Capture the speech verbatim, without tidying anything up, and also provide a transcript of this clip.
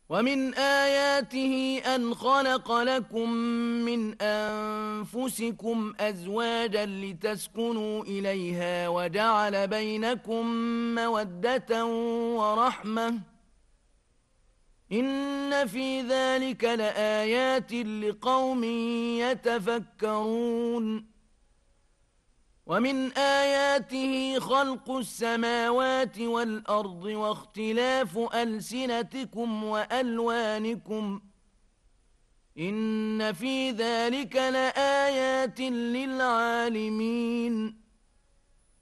ومن آياته أن خلق لكم من أنفسكم أزواجا لتسكنوا إليها وجعل بينكم مودة ورحمة إن في ذلك لآيات لقوم يتفكرون ومن آياته خلق السماوات والأرض واختلاف ألسنتكم وألوانكم إن في ذلك لآيات للعالمين